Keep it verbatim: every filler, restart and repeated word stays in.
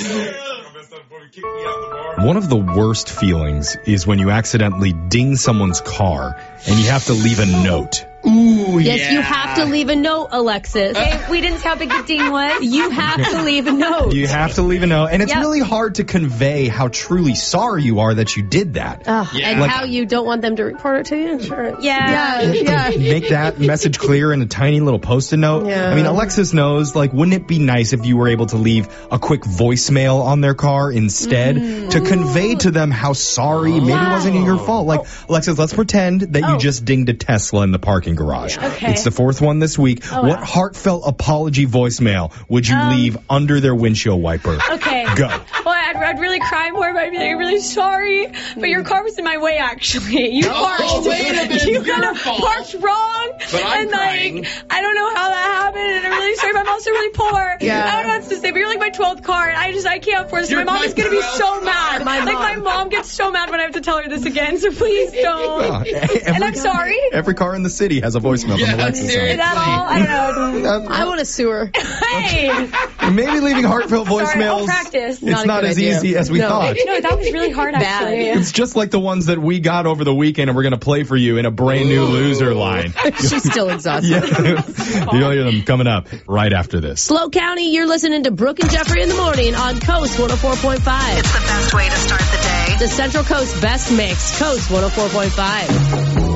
One of the worst feelings is when you accidentally ding someone's car and you have to leave a note. Ooh, yes, yeah. you have to leave a note, Alexis. Okay, we didn't see how big the ding was. You have to leave a note. You have to leave a note. And it's Yep. really hard to convey how truly sorry you are that you did that. Ugh, Yeah. and Like- how you don't want them to report it to the insurance. Yeah. Yeah, yeah. Make that message clear in a tiny little post-it note. Yeah. I mean, Alexis knows, like, wouldn't it be nice if you were able to leave a quick voicemail on their car instead Mm. to convey to them how sorry, maybe it wasn't your fault. Like, Alexis, let's pretend that you Oh. just dinged a Tesla in the parking garage. Okay. It's the fourth one this week. Oh, what wow. heartfelt apology voicemail would you Um, leave under their windshield wiper? Okay. Go. Well, I'd, I'd really cry more, but I'd be like, I'm really sorry, but your car was in my way, actually. You Oh, parked. wait a minute, you your kind of fault. parked wrong. But I'm and, crying. like, I don't know how that happened, and I'm really sorry. My mom's really poor. Yeah. I don't know what else to say, but you're like my twelfth car, and I just, I can't afford this. You're My mom my is going to be twelfth so car. mad. My like, mom. my mom gets so mad when I have to tell her this again, so please don't. Uh, and I'm every- sorry. Every car in the city has a voicemail Yeah, from Alexis. on it. Is that all? I don't know. That- I want to sue her. Hey! Maybe leaving heartfelt Sorry, voicemails. I'll practice. It's Not not, a good as idea. easy as we No. thought. No, that was really hard, Bad. actually. It's just like the ones that we got over the weekend, and we're going to play for you in a brand new loser line. She's still exhausted. Yeah. You'll hear them coming up right after this. Slow County, you're listening to Brooke and Jeffrey in the morning on Coast one oh four point five. It's the best way to start the day. The Central Coast Best Mix, Coast one oh four point five.